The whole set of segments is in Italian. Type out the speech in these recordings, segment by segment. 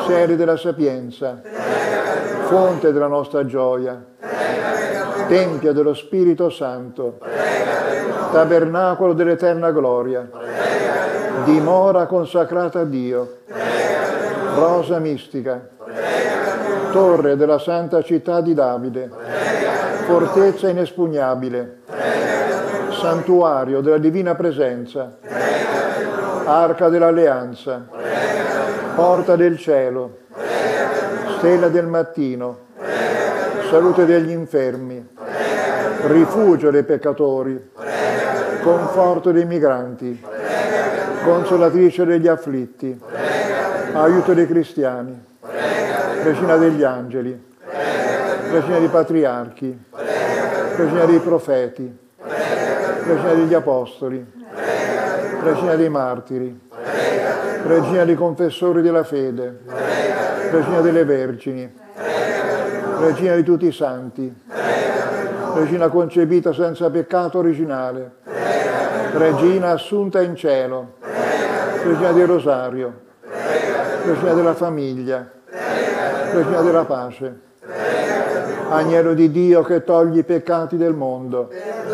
Sede della sapienza, fonte della nostra gioia, Tempio dello Spirito Santo, tabernacolo dell'eterna gloria, dimora consacrata a Dio, rosa mistica, torre della santa città di Davide, fortezza inespugnabile, santuario della divina presenza, arca dell'alleanza, porta del cielo, stella del mattino, salute degli infermi, rifugio dei peccatori, conforto dei migranti, consolatrice degli afflitti, aiuto dei cristiani, regina degli angeli, regina dei patriarchi, regina dei profeti, regina degli apostoli, regina dei martiri, regina dei confessori della fede, regina delle vergini, regina di tutti i santi, regina concepita senza peccato originale, regina assunta in cielo, regina del rosario, regina della famiglia, regina della pace, agnello di Dio che toglie i peccati del mondo,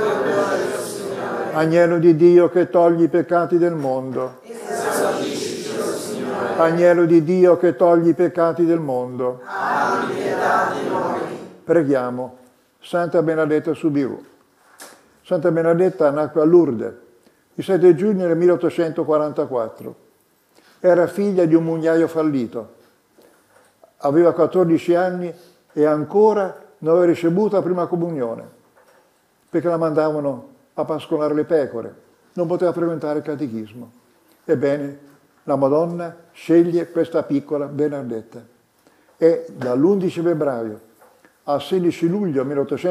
agnello di Dio che toglie i peccati del mondo, agnello di Dio che toglie i peccati del mondo. Preghiamo. Santa Benedetta Soubirous. Santa Benedetta nacque a Lourdes il 7 giugno del 1844. Era figlia di un mugnaio fallito. Aveva 14 anni e ancora non aveva ricevuto la prima comunione, perché la mandavano a pascolare le pecore. Non poteva frequentare il catechismo. Ebbene, la Madonna sceglie questa piccola Benedetta e dall'11 febbraio al 16 luglio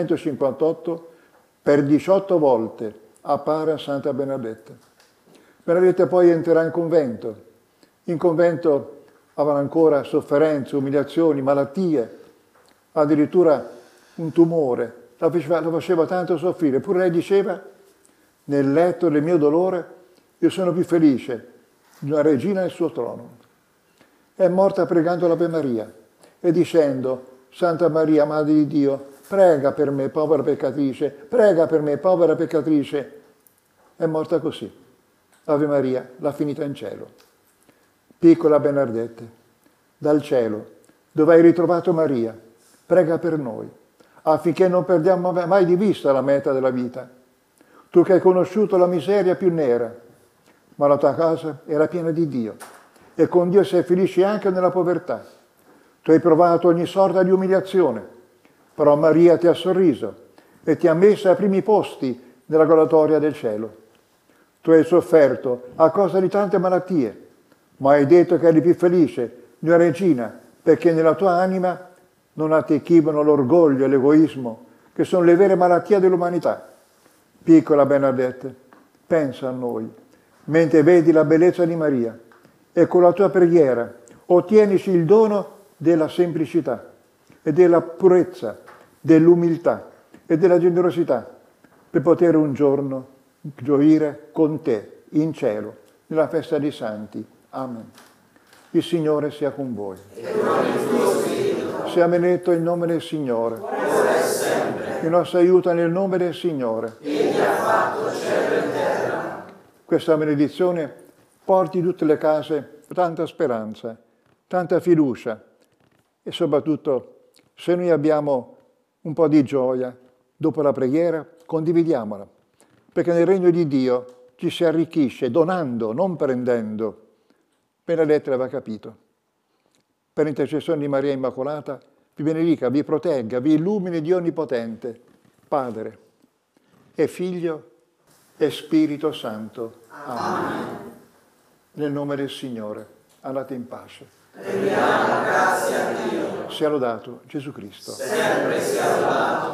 1858 per 18 volte appare a Santa Benedetta. Benedetta poi entrerà in convento. In convento avevano ancora sofferenze, umiliazioni, malattie, addirittura un tumore. La faceva tanto soffrire, eppure lei diceva: nel letto del mio dolore io sono più felice di una regina nel suo trono. È morta pregando l'Ave Maria e dicendo: Santa Maria, Madre di Dio, prega per me, povera peccatrice, prega per me, povera peccatrice. È morta così. Ave Maria l'ha finita in cielo. Piccola Benedetta, dal cielo, dove hai ritrovato Maria, prega per noi, affinché non perdiamo mai di vista la meta della vita. Tu che hai conosciuto la miseria più nera, ma la tua casa era piena di Dio, e con Dio sei felice anche nella povertà. Tu hai provato ogni sorta di umiliazione, però Maria ti ha sorriso e ti ha messo ai primi posti nella graduatoria del cielo. Tu hai sofferto a causa di tante malattie, ma hai detto che eri più felice di una regina, perché nella tua anima non attecchivano l'orgoglio e l'egoismo, che sono le vere malattie dell'umanità. Piccola Benedetta, pensa a noi, mentre vedi la bellezza di Maria, e con la tua preghiera ottienici il dono della semplicità e della purezza, dell'umiltà e della generosità, per poter un giorno gioire con te in cielo, nella festa dei santi. Amen. Il Signore sia con voi. Sia benedetto il nome del Signore. Il nostro aiuto nel nome del Signore. Egli ha fatto cielo e terra. Questa benedizione porti in tutte le case tanta speranza, tanta fiducia, e soprattutto, se noi abbiamo un po' di gioia dopo la preghiera, condividiamola, perché nel regno di Dio ci si arricchisce donando, non prendendo. Benedetta aveva capito. Per intercessione di Maria Immacolata, vi benedica, vi protegga, vi illumini Dio Onnipotente, Padre e Figlio e Spirito Santo. Amen. Nel nome del Signore, andate in pace. Rendiamo grazie a Dio. Sia lodato Gesù Cristo. Sempre sia lodato.